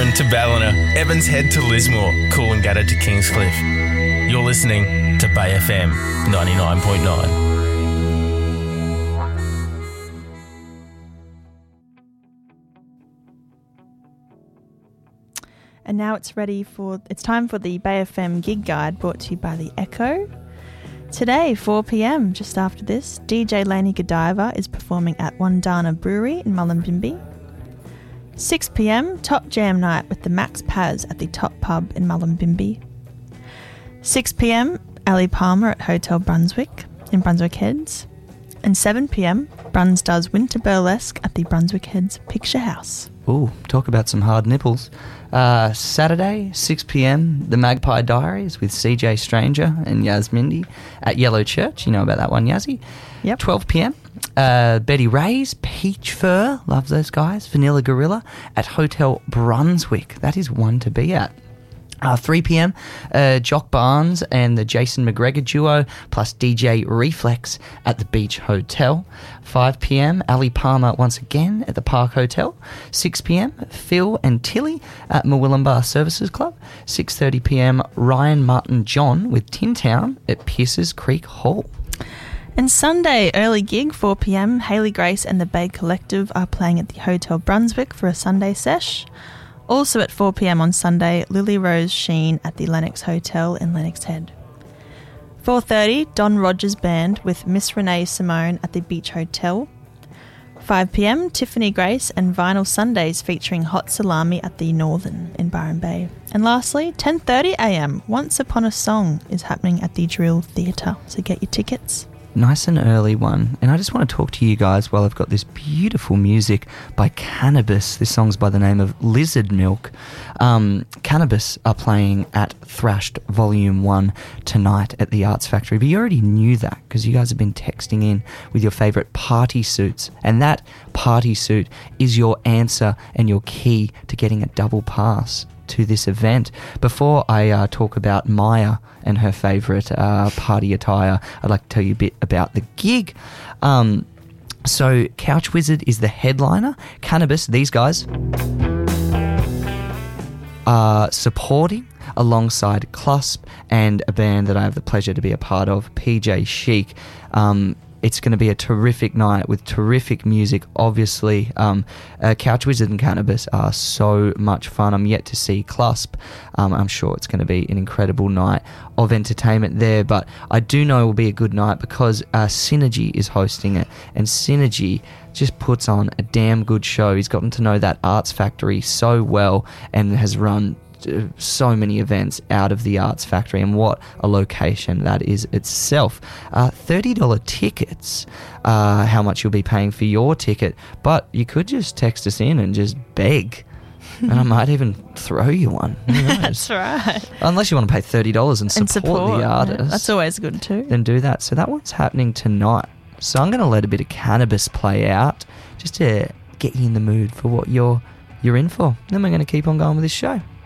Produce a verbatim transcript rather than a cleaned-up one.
Darwin to Ballina, Evans Head to Lismore, Coolangatta to Kingscliff. You're listening to Bay F M ninety-nine point nine. And now it's ready for, it's time for the Bay F M Gig Guide brought to you by The Echo. Today, four p.m, just after this, D J Laney Godiva is performing at Wandana Brewery in Mullumbimby. six p.m, Top Jam Night with the Max Paz at the Top Pub in Mullumbimby. six p.m, Ali Palmer at Hotel Brunswick in Brunswick Heads. And seven p.m, Bruns does Winter Burlesque at the Brunswick Heads Picture House. Ooh, talk about some hard nipples. Uh, Saturday, six p.m, The Magpie Diaries with C J Stranger and Yaz Mindy at Yellow Church. You know about that one, Yazzie. Yep. twelve p.m, uh, Betty Ray's Peach Fur, love those guys, Vanilla Gorilla at Hotel Brunswick. That is one to be at. Uh, three p.m, uh, Jock Barnes and the Jason McGregor duo plus D J Reflex at the Beach Hotel. five p.m, Ali Palmer once again at the Park Hotel. six p.m, Phil and Tilly at Murwillumbah Services Club. six thirty p.m, Ryan Martin John with Tin Town at Pierces Creek Hall. And Sunday, early gig, four p.m, Hayley Grace and the Bay Collective are playing at the Hotel Brunswick for a Sunday sesh. Also at four p.m. on Sunday, Lily Rose Sheen at the Lennox Hotel in Lennox Head. four thirty, Don Rogers Band with Miss Renee Simone at the Beach Hotel. five p.m, Tiffany Grace and Vinyl Sundays featuring Hot Salami at the Northern in Byron Bay. And lastly, ten thirty a.m, Once Upon a Song is happening at the Drill Theatre, so get your tickets. Nice and early one. And I just want to talk to you guys while I've got this beautiful music by Cannabis. This song's by the name of Lizard Milk. Um, Cannabis are playing at Thrashed Volume one tonight at the Arts Factory. But you already knew that because you guys have been texting in with your favourite party suits. And that party suit is your answer and your key to getting a double pass to this event. Before I uh, talk about Maya and her favourite uh, party attire, I'd like to tell you a bit about the gig. Um, so Couch Wizard is the headliner. Cannabis, these guys are supporting alongside Clusp and a band that I have the pleasure to be a part of, P J Chic. Um, It's going to be a terrific night with terrific music, obviously. Um, uh, Couch Wizard and Cannabis are so much fun. I'm yet to see Clusp. Um, I'm sure it's going to be an incredible night of entertainment there. But I do know it will be a good night because uh, Synergy is hosting it. And Synergy just puts on a damn good show. He's gotten to know that Arts Factory so well and has run so many events out of the Arts Factory, and what a location that is itself. Uh, thirty dollars tickets, uh, how much you'll be paying for your ticket, but you could just text us in and just beg. And I might even throw you one. That's right. Unless you want to pay thirty dollars and support, and support the artist. Yeah, that's always good too. Then do that. So that one's happening tonight. So I'm going to let a bit of Cannabis play out just to get you in the mood for what you're, you're in for. Then we're going to keep on going with this show.